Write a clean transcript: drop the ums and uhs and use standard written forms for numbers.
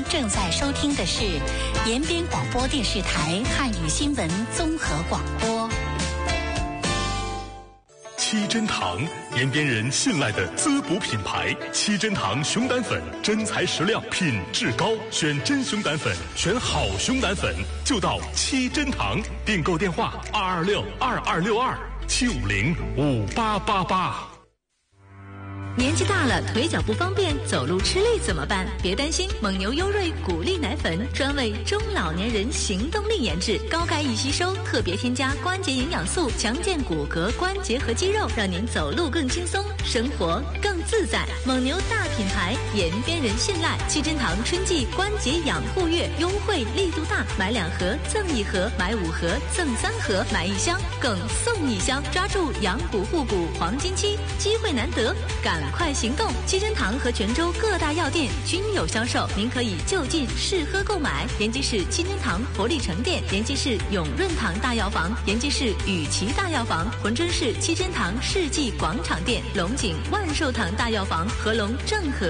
正在收听的是延边广播电视台汉语新闻综合广播。 七珍堂，延边人信赖的滋补品牌。七珍堂熊胆粉，真材实料，品质高，选真熊胆粉，选好熊胆粉，就到七珍堂。订购电话226-2262-750-5888。 年纪大了，腿脚不方便，走路吃力怎么办？别担心，蒙牛优瑞谷粒奶粉专为中老年人行动力研制，高钙易吸收，特别添加关节营养素，强健骨骼、关节和肌肉，让您走路更轻松，生活更自在。蒙牛大品牌，延边人信赖。七珍堂春季关节养护月优惠力度大，买2盒赠1盒，买5盒赠3盒，买1箱更送1箱，抓住养骨护骨黄金期，机会难得，赶快行动！七珍堂和泉州各大药店均有销售，您可以就近试喝购买。延吉市七珍堂活力城店，延吉市永润堂大药房，延吉市雨琦大药房，珲春市七珍堂世纪广场店，龙井万寿堂大药房，合龙正和